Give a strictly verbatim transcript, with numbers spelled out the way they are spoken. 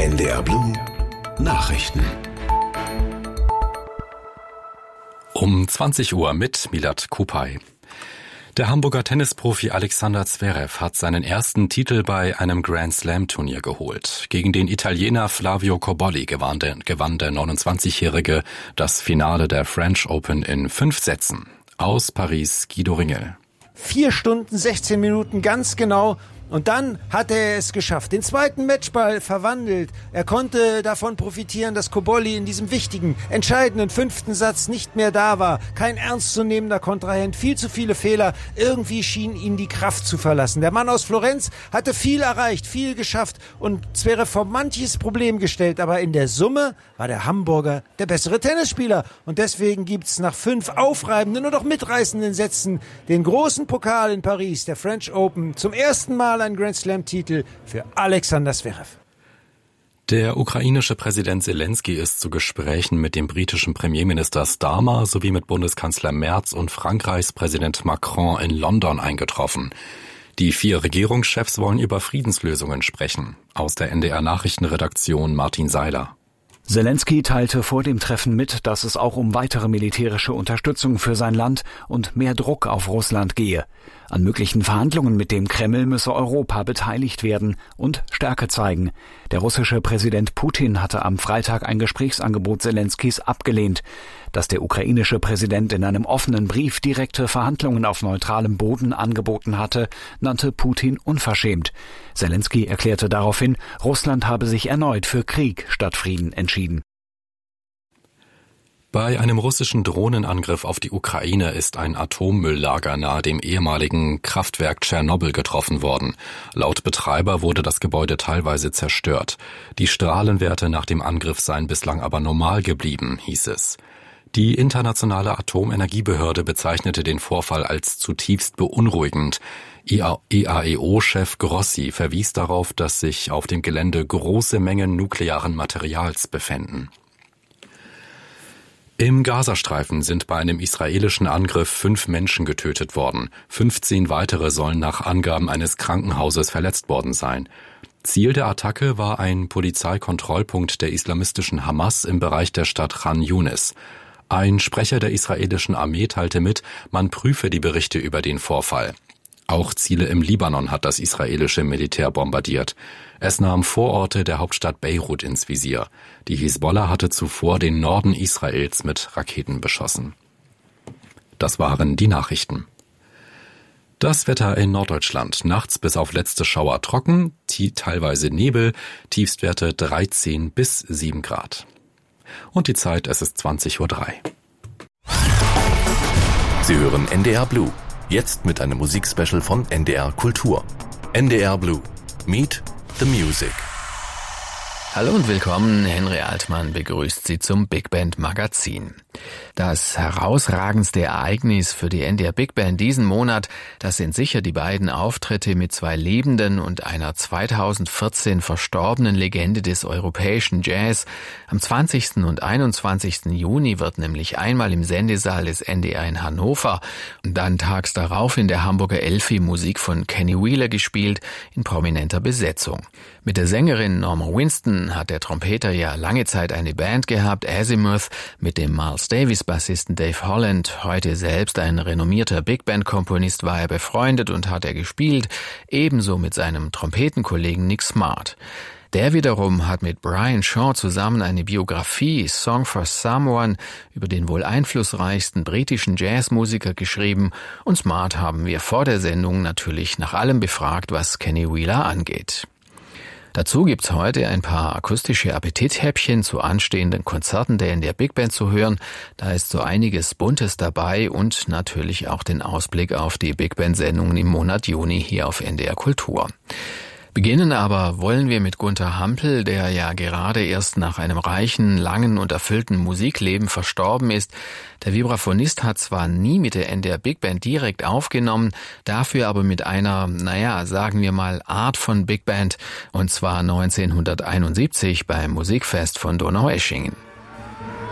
N D R Blue Nachrichten. Um zwanzig Uhr mit Milad Kupay. Der Hamburger Tennisprofi Alexander Zverev hat seinen ersten Titel bei einem Grand-Slam-Turnier geholt. Gegen den Italiener Flavio Cobolli gewann der, gewann der neunundzwanzigjährige das Finale der French Open in fünf Sätzen. Aus Paris Guido Ringel. Vier Stunden, sechzehn Minuten ganz genau. Und dann hat er es geschafft. Den zweiten Matchball verwandelt. Er konnte davon profitieren, dass Cobolli in diesem wichtigen, entscheidenden fünften Satz nicht mehr da war. Kein ernstzunehmender Kontrahent, viel zu viele Fehler. Irgendwie schien ihn die Kraft zu verlassen. Der Mann aus Florenz hatte viel erreicht, viel geschafft und Zverev vor manches Problem gestellt. Aber in der Summe war der Hamburger der bessere Tennisspieler. Und deswegen gibt's nach fünf aufreibenden und auch mitreißenden Sätzen den großen Pokal in Paris, der French Open, zum ersten Mal ein Grand-Slam-Titel für Alexander Zverev. Der ukrainische Präsident Zelensky ist zu Gesprächen mit dem britischen Premierminister Starmer sowie mit Bundeskanzler Merz und Frankreichs Präsident Macron in London eingetroffen. Die vier Regierungschefs wollen über Friedenslösungen sprechen. Aus der N D R-Nachrichtenredaktion Martin Seiler. Zelensky teilte vor dem Treffen mit, dass es auch um weitere militärische Unterstützung für sein Land und mehr Druck auf Russland gehe. An möglichen Verhandlungen mit dem Kreml müsse Europa beteiligt werden und Stärke zeigen. Der russische Präsident Putin hatte am Freitag ein Gesprächsangebot Zelenskys abgelehnt. Dass der ukrainische Präsident in einem offenen Brief direkte Verhandlungen auf neutralem Boden angeboten hatte, nannte Putin unverschämt. Zelensky erklärte daraufhin, Russland habe sich erneut für Krieg statt Frieden entschieden. Bei einem russischen Drohnenangriff auf die Ukraine ist ein Atommülllager nahe dem ehemaligen Kraftwerk Tschernobyl getroffen worden. Laut Betreiber wurde das Gebäude teilweise zerstört. Die Strahlenwerte nach dem Angriff seien bislang aber normal geblieben, hieß es. Die Internationale Atomenergiebehörde bezeichnete den Vorfall als zutiefst beunruhigend. E A E O-Chef Grossi verwies darauf, dass sich auf dem Gelände große Mengen nuklearen Materials befänden. Im Gazastreifen sind bei einem israelischen Angriff fünf Menschen getötet worden. fünfzehn weitere sollen nach Angaben eines Krankenhauses verletzt worden sein. Ziel der Attacke war ein Polizeikontrollpunkt der islamistischen Hamas im Bereich der Stadt Khan Yunis. Ein Sprecher der israelischen Armee teilte mit, man prüfe die Berichte über den Vorfall. Auch Ziele im Libanon hat das israelische Militär bombardiert. Es nahm Vororte der Hauptstadt Beirut ins Visier. Die Hisbollah hatte zuvor den Norden Israels mit Raketen beschossen. Das waren die Nachrichten. Das Wetter in Norddeutschland. Nachts bis auf letzte Schauer trocken, teilweise Nebel, Tiefstwerte dreizehn bis sieben Grad. Und die Zeit, es ist zwanzig Uhr drei. Sie hören N D R Blue. Jetzt mit einem Musikspecial von N D R Kultur. N D R Blue. Meet the Music. Hallo und willkommen, Henry Altmann begrüßt Sie zum Big Band Magazin. Das herausragendste Ereignis für die N D R Big Band diesen Monat, das sind sicher die beiden Auftritte mit zwei lebenden und einer zweitausendvierzehn verstorbenen Legende des europäischen Jazz. Am zwanzigsten und einundzwanzigsten Juni wird nämlich einmal im Sendesaal des N D R in Hannover und dann tags darauf in der Hamburger Elfi Musik von Kenny Wheeler gespielt, in prominenter Besetzung. Mit der Sängerin Norma Winston hat der Trompeter ja lange Zeit eine Band gehabt, Azimuth, mit dem Miles Davis-Bassisten Dave Holland, heute selbst ein renommierter Big-Band-Komponist, war er befreundet und hat er gespielt, ebenso mit seinem Trompetenkollegen Nick Smart. Der wiederum hat mit Brian Shaw zusammen eine Biografie, Song for Someone, über den wohl einflussreichsten britischen Jazzmusiker geschrieben und Smart haben wir vor der Sendung natürlich nach allem befragt, was Kenny Wheeler angeht. Dazu gibt's heute ein paar akustische Appetithäppchen zu anstehenden Konzerten der N D R Big Band zu hören. Da ist so einiges Buntes dabei und natürlich auch den Ausblick auf die Big Band-Sendungen im Monat Juni hier auf N D R Kultur. Beginnen aber wollen wir mit Gunter Hampel, der ja gerade erst nach einem reichen, langen und erfüllten Musikleben verstorben ist. Der Vibraphonist hat zwar nie mit der N D R Big Band direkt aufgenommen, dafür aber mit einer, naja, sagen wir mal, Art von Big Band, und zwar neunzehnhunderteinundsiebzig beim Musikfest von Donaueschingen.